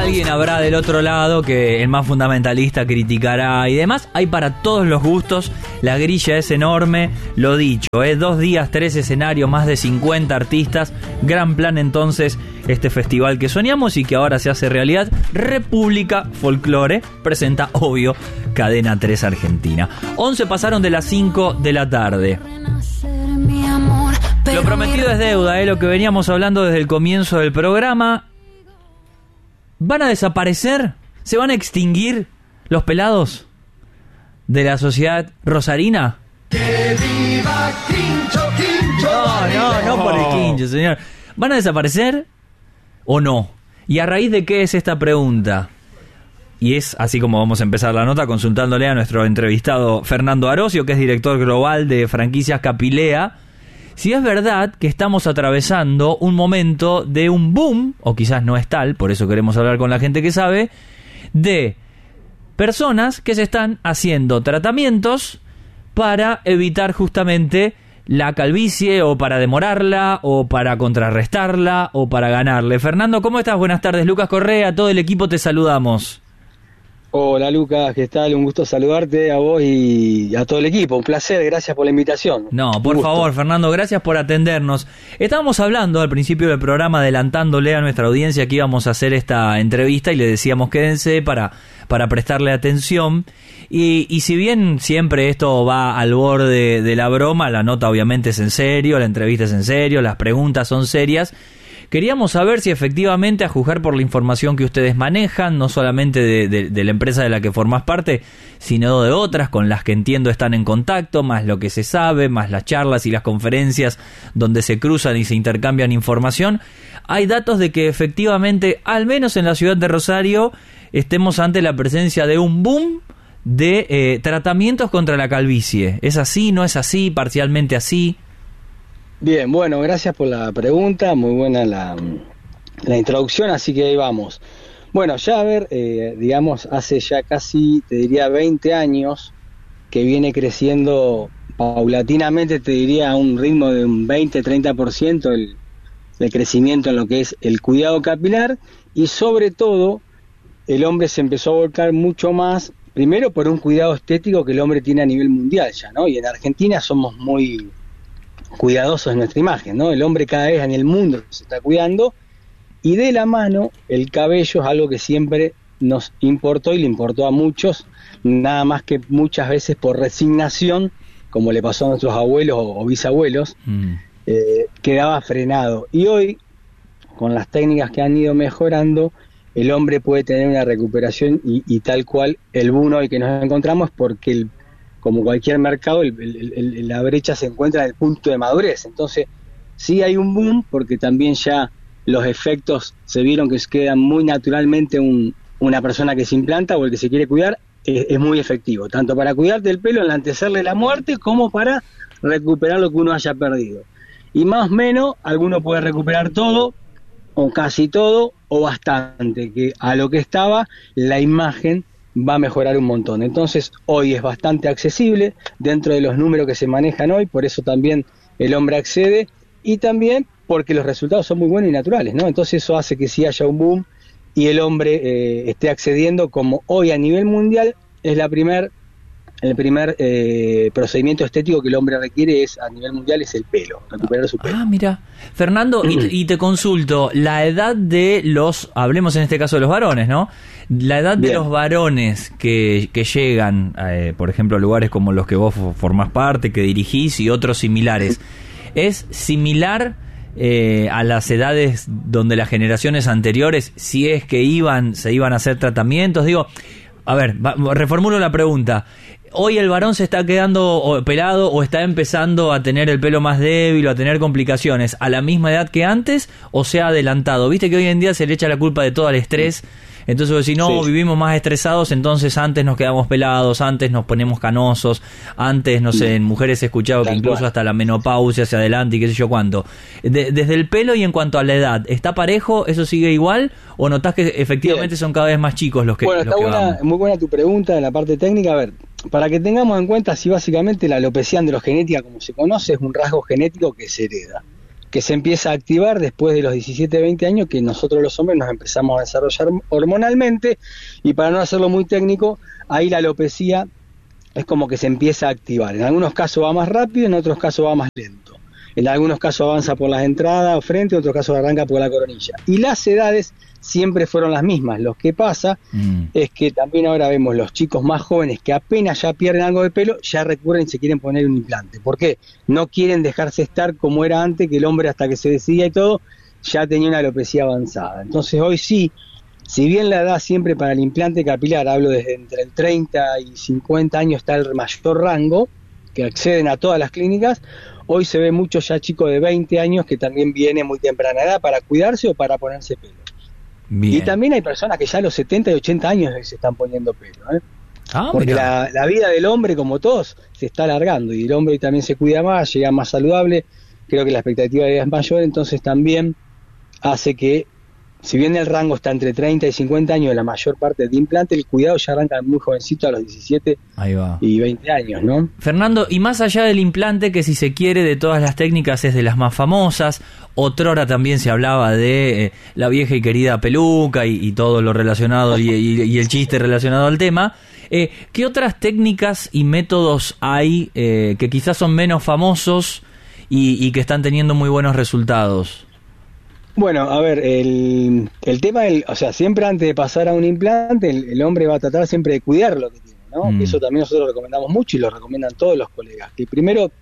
Alguien habrá del otro lado que el más fundamentalista criticará y demás. Hay para todos los gustos. La grilla es enorme. Lo dicho, 2 días, 3 escenarios, más de 50 artistas. Gran plan entonces este festival que soñamos y que ahora se hace realidad. República Folklore presenta, obvio, Cadena 3 Argentina. 11 pasaron de las 5 de la tarde. Lo prometido es deuda, lo que veníamos hablando desde el comienzo del programa. ¿Van a desaparecer? ¿Se van a extinguir los pelados de la sociedad rosarina? ¡Que viva Quincho, Quincho! No por el Quincho, señor. ¿Van a desaparecer o no? ¿Y a raíz de qué es esta pregunta? Y es así como vamos a empezar la nota consultándole a nuestro entrevistado Fernando Arocio, que es director global de franquicias Capilea. Si es verdad que estamos atravesando un momento de un boom, o quizás no es tal, por eso queremos hablar con la gente que sabe, de personas que se están haciendo tratamientos para evitar justamente la calvicie, o para demorarla, o para contrarrestarla, o para ganarle. Fernando, ¿cómo estás? Buenas tardes. Lucas Correa, todo el equipo te saludamos. Hola Lucas, ¿qué tal? Un gusto saludarte a vos y a todo el equipo. Un placer, gracias por la invitación. No, por favor, Fernando, gracias por atendernos. Estábamos hablando al principio del programa, adelantándole a nuestra audiencia que íbamos a hacer esta entrevista y le decíamos quédense para prestarle atención. Y si bien siempre esto va al borde de la broma, la nota obviamente es en serio, la entrevista es en serio, las preguntas son serias. Queríamos saber si efectivamente, a juzgar por la información que ustedes manejan, no solamente de la empresa de la que formás parte, sino de otras con las que entiendo están en contacto, más lo que se sabe, más las charlas y las conferencias donde se cruzan y se intercambian información, hay datos de que efectivamente, al menos en la ciudad de Rosario, estemos ante la presencia de un boom de tratamientos contra la calvicie. ¿Es así? ¿No es así? ¿Parcialmente así? Bien, bueno, gracias por la pregunta, muy buena la introducción, así que ahí vamos. Bueno, ya a ver, digamos, hace ya casi, te diría, 20 años que viene creciendo paulatinamente, te diría, a un ritmo de un 20-30% el crecimiento en lo que es el cuidado capilar, y sobre todo el hombre se empezó a volcar mucho más, primero por un cuidado estético que el hombre tiene a nivel mundial ya, ¿no? Y en Argentina somos muy cuidadosos de nuestra imagen, ¿no? El hombre cada vez en el mundo se está cuidando, y de la mano el cabello es algo que siempre nos importó y le importó a muchos, nada más que muchas veces por resignación, como le pasó a nuestros abuelos o bisabuelos, quedaba frenado. Y hoy, con las técnicas que han ido mejorando, el hombre puede tener una recuperación y tal cual el boom hoy que nos encontramos, porque como cualquier mercado, la brecha se encuentra en el punto de madurez. Entonces, sí hay un boom, porque también ya los efectos se vieron que quedan muy naturalmente una persona que se implanta o el que se quiere cuidar, es muy efectivo, tanto para cuidarte el pelo, enlantecerle la muerte, como para recuperar lo que uno haya perdido. Y más o menos, alguno puede recuperar todo, o casi todo, o bastante, que a lo que estaba, la imagen va a mejorar un montón. Entonces hoy es bastante accesible dentro de los números que se manejan hoy, por eso también el hombre accede, y también porque los resultados son muy buenos y naturales, ¿no? Entonces eso hace que sí haya un boom y el hombre esté accediendo, como hoy a nivel mundial es el primer procedimiento estético que el hombre requiere a nivel mundial es el pelo, recuperar su pelo. Mira, Fernando, y te consulto, la edad de hablemos en este caso de los varones, ¿no? La edad de los varones que llegan, por ejemplo, a lugares como los que vos formás parte, que dirigís y otros similares, ¿es similar a las edades donde las generaciones anteriores, si es que se iban a hacer tratamientos? Digo, a ver, reformulo la pregunta. ¿Hoy el varón se está quedando pelado o está empezando a tener el pelo más débil o a tener complicaciones a la misma edad que antes, o se ha adelantado? Viste que hoy en día se le echa la culpa de todo al estrés. Entonces, si no, vivimos más estresados, entonces antes nos quedamos pelados, antes nos ponemos canosos, antes, no sé, en mujeres he escuchado que incluso hasta la menopausia hacia adelante y qué sé yo cuánto. Desde el pelo y en cuanto a la edad, ¿está parejo? ¿Eso sigue igual? ¿O notás que efectivamente son cada vez más chicos los que Bueno, está muy buena tu pregunta en la parte técnica. A ver, para que tengamos en cuenta, si básicamente la alopecia androgenética, como se conoce, es un rasgo genético que se hereda. que se empieza a activar después de los 17, 20 años, que nosotros los hombres nos empezamos a desarrollar hormonalmente, y para no hacerlo muy técnico, ahí la alopecia es como que se empieza a activar. En algunos casos va más rápido, en otros casos va más lento. En algunos casos avanza por las entradas o frente, en otros casos arranca por la coronilla. Y las edades siempre fueron las mismas. Lo que pasa es que también ahora vemos los chicos más jóvenes que apenas ya pierden algo de pelo, ya recurren y se quieren poner un implante. ¿Por qué? No quieren dejarse estar como era antes, que el hombre hasta que se decidía y todo, ya tenía una alopecia avanzada. Entonces hoy sí, si bien la edad siempre para el implante capilar, hablo desde entre el 30 y 50 años está el mayor rango, que acceden a todas las clínicas, hoy se ve mucho ya chicos de 20 años que también viene muy temprana edad para cuidarse o para ponerse pelo. Bien. Y también hay personas que ya a los 70 y 80 años se están poniendo pelo, porque la vida del hombre, como todos, se está alargando, y el hombre también se cuida más, llega más saludable, creo que la expectativa de vida es mayor, entonces también hace que, si bien el rango está entre 30 y 50 años, la mayor parte de implante, el cuidado ya arranca muy jovencito a los 17 y 20 años, ¿no? Fernando, y más allá del implante, que si se quiere de todas las técnicas es de las más famosas, otrora también se hablaba de la vieja y querida peluca y todo lo relacionado y el chiste relacionado al tema, ¿qué otras técnicas y métodos hay que quizás son menos famosos y que están teniendo muy buenos resultados? Bueno, a ver, el tema, o sea, siempre antes de pasar a un implante, el hombre va a tratar siempre de cuidar lo que tiene, ¿no? Eso también nosotros recomendamos mucho y lo recomiendan todos los colegas. Que primero,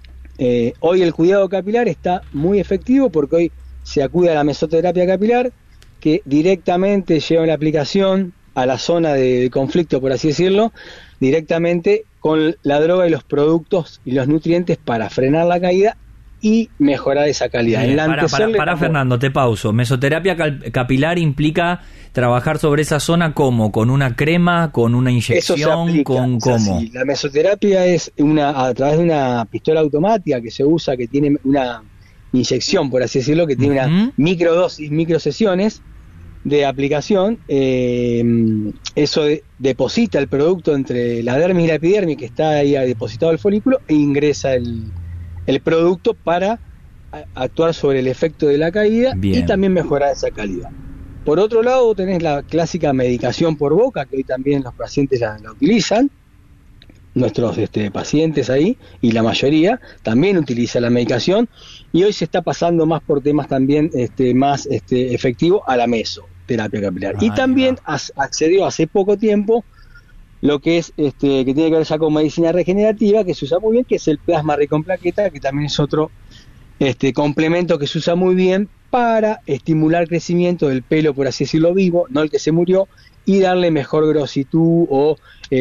hoy el cuidado capilar está muy efectivo porque hoy se acude a la mesoterapia capilar, que directamente lleva la aplicación a la zona de conflicto, por así decirlo, directamente con la droga y los productos y los nutrientes para frenar la caída y mejorar esa calidad. Para Fernando, te pauso. Mesoterapia capilar implica trabajar sobre esa zona, ¿cómo? ¿Con una crema? ¿Con una inyección? ¿Con cómo? Sí, la mesoterapia es a través de una pistola automática que se usa, que tiene una inyección, por así decirlo, que tiene una microdosis, microsesiones de aplicación. Eso deposita el producto entre la dermis y la epidermis, que está ahí depositado el folículo, e ingresa el producto para actuar sobre el efecto de la caída. Bien. Y también mejorar esa calidad. Por otro lado, tenés la clásica medicación por boca, que hoy también los pacientes la utilizan, nuestros pacientes ahí, y la mayoría también utiliza la medicación, y hoy se está pasando más por temas también más efectivos a la mesoterapia capilar. Y también accedió hace poco tiempo lo que es que tiene que ver ya con medicina regenerativa, que se usa muy bien, que es el plasma rico en plaqueta, que también es otro complemento que se usa muy bien para estimular el crecimiento del pelo, por así decirlo, vivo, no el que se murió, y darle mejor grositud o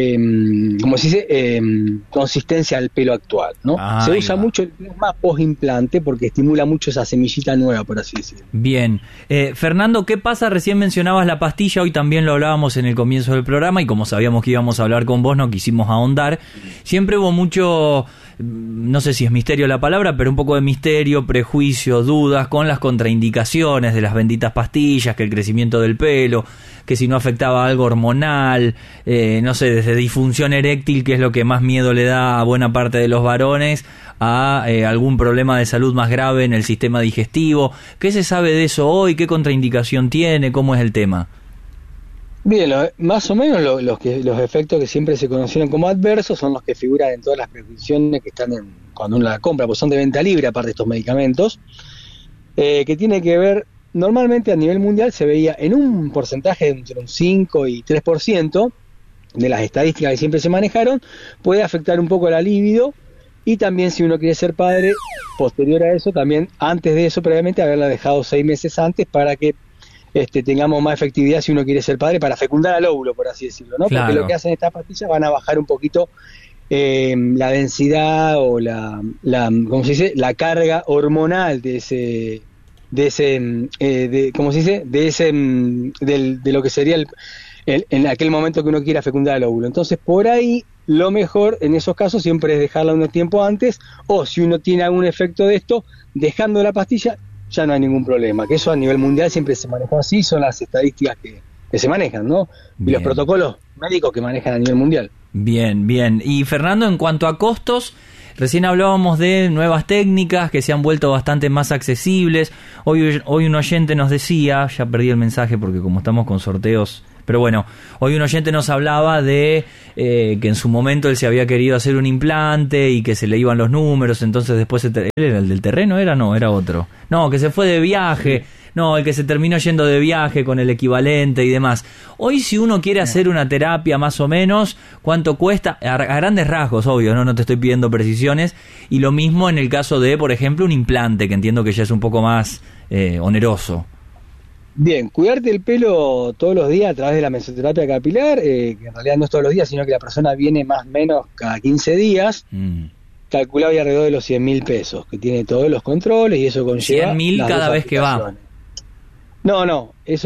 como se dice, consistencia al pelo actual, ¿no? Se usa mucho el plasma post-implante porque estimula mucho esa semillita nueva, por así decirlo. Bien. Fernando, ¿qué pasa? Recién mencionabas la pastilla, hoy también lo hablábamos en el comienzo del programa y como sabíamos que íbamos a hablar con vos, no quisimos ahondar. Siempre hubo mucho, no sé si es misterio la palabra, pero un poco de misterio, prejuicio, dudas con las contraindicaciones de las benditas pastillas, que el crecimiento del pelo, que si no afectaba algo hormonal, no sé, desde disfunción eréctil, que es lo que más miedo le da a buena parte de los varones, a algún problema de salud más grave en el sistema digestivo. ¿Qué se sabe de eso hoy? ¿Qué contraindicación tiene? ¿Cómo es el tema? Bien, más o menos los efectos que siempre se conocieron como adversos son los que figuran en todas las prescripciones que están cuando uno la compra, pues son de venta libre aparte de estos medicamentos, que tiene que ver, normalmente a nivel mundial se veía en un porcentaje entre un 5 y 3% de las estadísticas que siempre se manejaron, puede afectar un poco la libido, y también si uno quiere ser padre, posterior a eso, también antes de eso, previamente haberla dejado 6 meses antes para que tengamos más efectividad si uno quiere ser padre, para fecundar al óvulo, por así decirlo, ¿no? Claro. Porque lo que hacen estas pastillas van a bajar un poquito la densidad o ¿cómo se dice? La carga hormonal de lo que sería en aquel momento que uno quiera fecundar el óvulo. Entonces, por ahí, lo mejor en esos casos siempre es dejarla un tiempo antes, o si uno tiene algún efecto de esto, dejando la pastilla, ya no hay ningún problema. Que eso a nivel mundial siempre se manejó así, son las estadísticas que se manejan, ¿no? Bien. Y los protocolos médicos que manejan a nivel mundial. Bien, bien. Y Fernando, en cuanto a costos, Recién hablábamos de nuevas técnicas que se han vuelto bastante más accesibles. Hoy un oyente nos decía, ya perdí el mensaje porque como estamos con sorteos, pero bueno, hoy un oyente nos hablaba de que en su momento él se había querido hacer un implante y que se le iban los números, entonces después ¿él era el del terreno? No, era otro. No, que se fue de viaje. No, el que se terminó yendo de viaje con el equivalente y demás. Hoy si uno quiere hacer una terapia más o menos, ¿cuánto cuesta? A grandes rasgos, obvio, no te estoy pidiendo precisiones. Y lo mismo en el caso de, por ejemplo, un implante, que entiendo que ya es un poco más oneroso. Bien, cuidarte el pelo todos los días a través de la mesoterapia capilar, que en realidad no es todos los días, sino que la persona viene más o menos cada 15 días, calculado y alrededor de los 100.000 pesos, que tiene todos los controles y eso conlleva... 100.000 cada vez que va. No, eso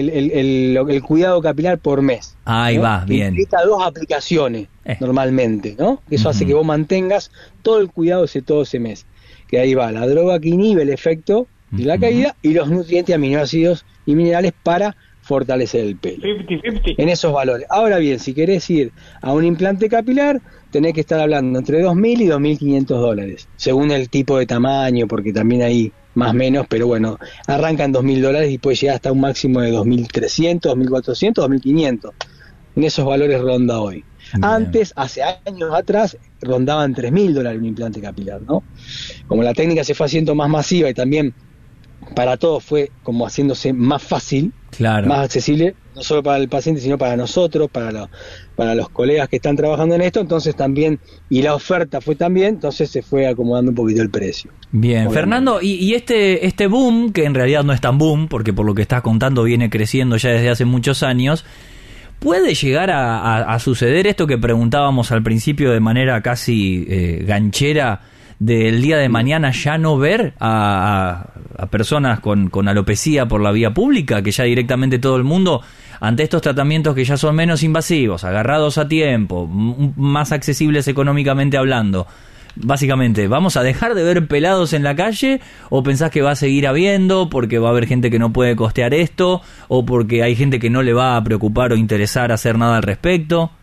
el cuidado capilar por mes. Ahí ¿no? va, bien. Implica 2 aplicaciones normalmente, ¿no? Eso hace que vos mantengas todo el cuidado todo ese mes. Que ahí va la droga que inhibe el efecto de la caída y los nutrientes, aminoácidos y minerales para fortalecer el pelo. 50-50. En esos valores. Ahora bien, si querés ir a un implante capilar, tenés que estar hablando entre $2.000 y $2.500, según el tipo de tamaño, porque también hay más o menos, pero bueno, arranca en $2.000 y puede llegar hasta un máximo de 2.300, 2.400, 2.500. En esos valores ronda hoy. Bien. Antes, hace años atrás, rondaban $3.000 un implante capilar, ¿no? Como la técnica se fue haciendo más masiva y también para todos fue como haciéndose más fácil, claro, más accesible, no solo para el paciente, sino para nosotros, para los colegas que están trabajando en esto, entonces también, y la oferta fue también, entonces se fue acomodando un poquito el precio. Bien, obviamente. Fernando, y este boom, que en realidad no es tan boom, porque por lo que estás contando viene creciendo ya desde hace muchos años, ¿puede llegar a suceder esto que preguntábamos al principio de manera casi ganchera, del día de mañana ya no ver a personas con alopecia por la vía pública, que ya directamente todo el mundo, ante estos tratamientos que ya son menos invasivos, agarrados a tiempo, más accesibles económicamente hablando, básicamente, ¿vamos a dejar de ver pelados en la calle o pensás que va a seguir habiendo porque va a haber gente que no puede costear esto o porque hay gente que no le va a preocupar o interesar hacer nada al respecto?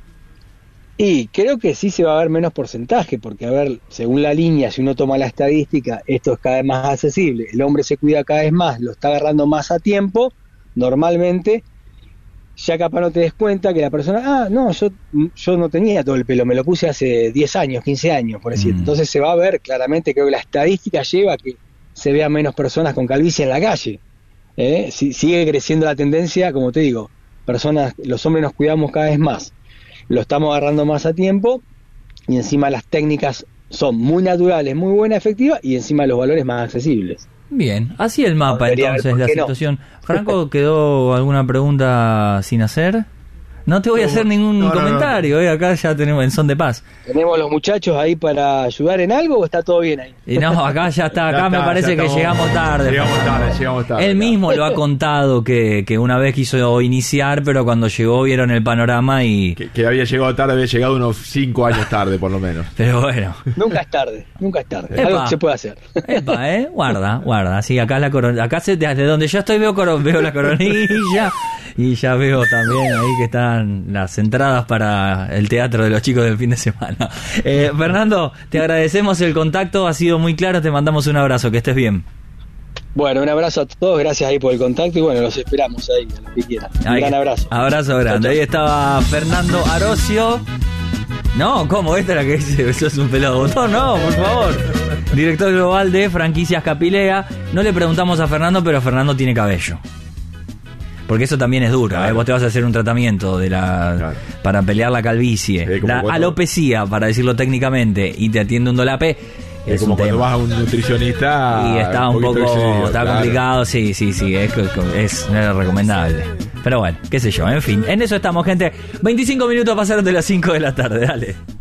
Y creo que sí se va a ver menos porcentaje, porque a ver, según la línea, si uno toma la estadística, esto es cada vez más accesible, el hombre se cuida cada vez más, lo está agarrando más a tiempo, normalmente, ya capaz no te des cuenta que la persona, yo no tenía todo el pelo, me lo puse hace 10 años, 15 años, por decir. Entonces se va a ver claramente, creo que la estadística lleva a que se vean menos personas con calvicie en la calle. Sigue creciendo la tendencia, como te digo, los hombres nos cuidamos cada vez más. Lo estamos agarrando más a tiempo y encima las técnicas son muy naturales, muy buenas, efectivas y encima los valores más accesibles. Bien, así el mapa entonces, la situación. Franco, ¿quedó alguna pregunta sin hacer? No te voy a hacer ningún comentario, acá ya tenemos en son de paz. ¿Tenemos los muchachos ahí para ayudar en algo o está todo bien ahí? Y no, acá ya está, acá me parece que llegamos tarde. Llegamos tarde. Él mismo lo ha contado que una vez quiso iniciar, pero cuando llegó vieron el panorama y... Que había llegado tarde, había llegado unos 5 años tarde por lo menos. Pero bueno. Nunca es tarde. Algo que se puede hacer. Guarda. Sí, acá desde donde yo estoy veo la coronilla y ya veo también ahí que están las entradas para el teatro de los chicos del fin de semana. Fernando, te agradecemos el contacto, ha sido muy claro, te mandamos un abrazo, que estés bien. Bueno, un abrazo a todos, gracias ahí por el contacto y bueno, los esperamos ahí, a los que quieran. Un gran abrazo. Abrazo grande. Ahí estaba Fernando Arocio. No, ¿cómo? Esta es la que dice, eso es un pelado botón, no, por favor. Director global de Franquicias Capilea. No le preguntamos a Fernando, pero Fernando tiene cabello. Porque eso también es duro, claro. Vos te vas a hacer un tratamiento para pelear la calvicie, la alopecia, para decirlo técnicamente, y te atiende un dolape. Es como cuando vas a un nutricionista y está un poco complicado, sí, es recomendable. Pero bueno, qué sé yo, en fin, en eso estamos, gente. 25 minutos pasaron de las 5 de la tarde, dale.